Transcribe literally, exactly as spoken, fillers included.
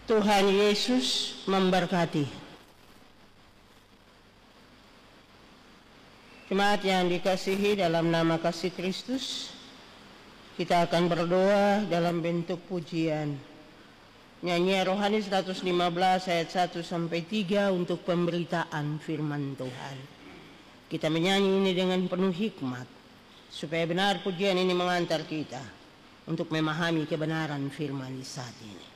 Tuhan Yesus memberkati. Jemaat yang dikasihi dalam nama kasih Kristus, kita akan berdoa dalam bentuk pujian. Nyanyian rohani seratus lima belas ayat satu sampai tiga untuk pemberitaan firman Tuhan. Kita menyanyi ini dengan penuh hikmat, supaya benar pujian ini mengantar kita untuk memahami kebenaran firman di saat ini.